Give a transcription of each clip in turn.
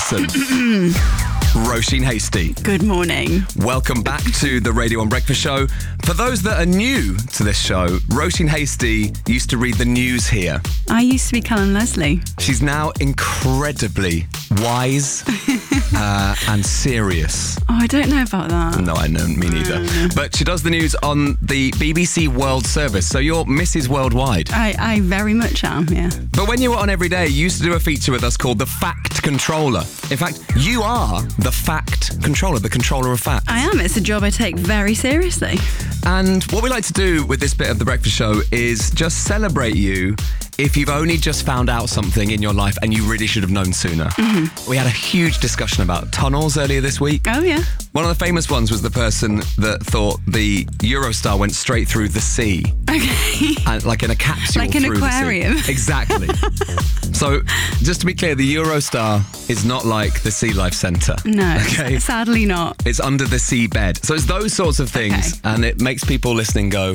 person. Roisin Hasty. Good morning. Welcome back to the Radio 1 Breakfast Show. For those that are new to this show, Roisin Hasty used to read the news here. I used to be Callum Leslie. She's now incredibly wise and serious. Oh, I don't know about that. No, I know, me neither. But she does the news on the BBC World Service, so you're Mrs. Worldwide. I very much am, yeah. But when you were on Every Day, you used to do a feature with us called The Fact Controller. In fact, you are the Fact Controller, the controller of facts. I am. It's a job I take very seriously. And what we like to do with this bit of The Breakfast Show is just celebrate you if you've only just found out something in your life and you really should have known sooner. Mm-hmm. We had a huge discussion about tunnels earlier this week. Oh, yeah. One of the famous ones was the person that thought the Eurostar went straight through the sea. Okay. And like in a capsule like an through aquarium. The sea. Exactly. So, just to be clear, the Eurostar is not like the Sea Life Centre. No, okay? Sadly not. It's under the seabed. So it's those sorts of things, and it makes people listening go,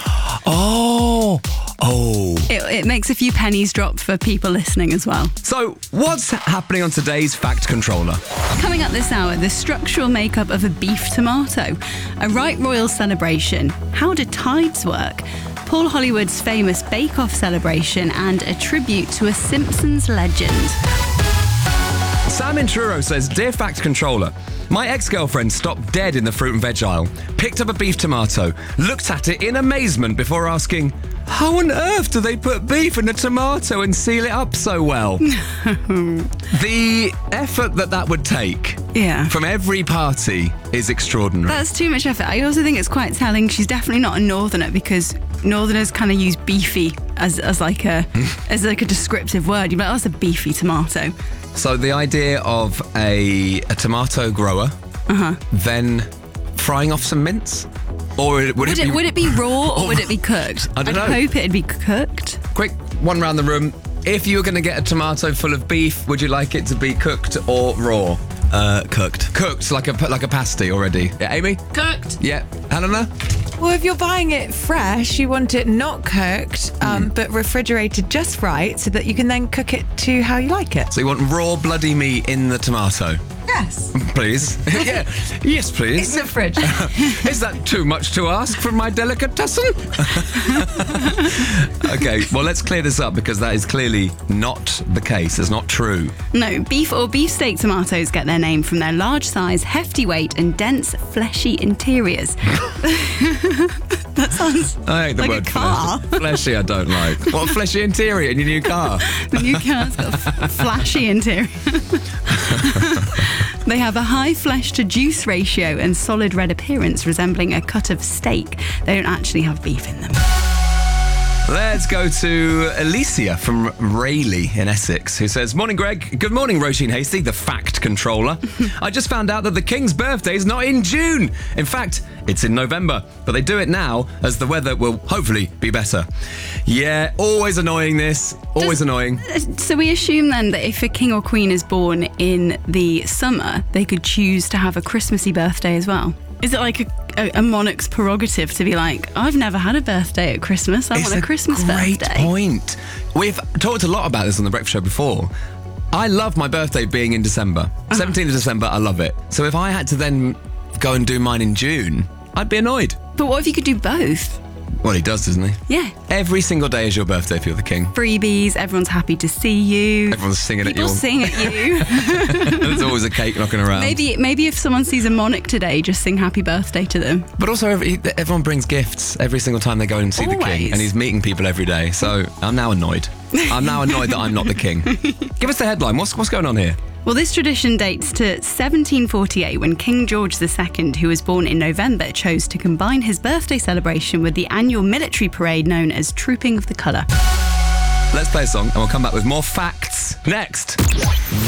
oh. It makes a few pennies drop for people listening as well. So, what's happening on today's Fact Controller? Coming up this hour, the structural makeup of a beef tomato, a right royal celebration, how do tides work, Paul Hollywood's famous Bake Off celebration, and a tribute to a Simpsons legend. Sam in Truro says, Dear Fact Controller, my ex-girlfriend stopped dead in the fruit and veg aisle, picked up a beef tomato, looked at it in amazement before asking, how on earth do they put beef in a tomato and seal it up so well? The effort that would take from every party is extraordinary. That's too much effort. I also think it's quite telling she's definitely not a northerner, because northerners kind of use beefy as like a descriptive word. You'd be like, oh, that's a beefy tomato. So the idea of a tomato grower then frying off some mince? Or would it be raw or would it be cooked? I don't know. I'd hope it'd be cooked. Quick one round the room. If you were going to get a tomato full of beef, would you like it to be cooked or raw? Cooked. Cooked, like a pasty already. Yeah, Amy? Cooked. Yeah. Helena? Well, if you're buying it fresh, you want it not cooked, but refrigerated just right so that you can then cook it to how you like it. So you want raw bloody meat in the tomato? Yes. Please. Yeah. Yes, please. In the fridge. Is that too much to ask from my delicatessen? Okay, well, let's clear this up, because that is clearly not the case. It's not true. No, beef or beefsteak tomatoes get their name from their large size, hefty weight, and dense, fleshy interiors. That sounds I hate the like word a car. Fleshy, I don't like. What, fleshy interior in your new car? The new car's got a flashy interior. They have a high flesh to juice ratio and solid red appearance, resembling a cut of steak. They don't actually have beef in them. Let's go to Alicia from Rayleigh in Essex, who says, Morning, Greg. Good morning, Roisin Hasty, the Fact Controller. I just found out that the King's birthday is not in June. In fact, it's in November, but they do it now as the weather will hopefully be better. Yeah, always annoying this. Always annoying. So we assume then that if a king or queen is born in the summer, they could choose to have a Christmassy birthday as well. Is it like a monarch's prerogative to be like, I've never had a birthday at Christmas, I want a Christmas birthday? It's a great point. We've talked a lot about this on The Breakfast Show before. I love my birthday being in December. 17th of December, I love it. So if I had to then go and do mine in June, I'd be annoyed. But what if you could do both? Well, he does, doesn't he? Yeah. Every single day is your birthday if you're the king. Freebies, everyone's happy to see you. Everyone's singing People at you. sing at you. There's always a cake knocking around. Maybe if someone sees a monarch today, just sing happy birthday to them. But also, everyone brings gifts every single time they go and see the king, and he's meeting people every day. So I'm now annoyed. I'm now annoyed that I'm not the king. Give us the headline. What's going on here? Well, this tradition dates to 1748, when King George II, who was born in November, chose to combine his birthday celebration with the annual military parade known as Trooping of the Colour. Let's play a song and we'll come back with more facts next.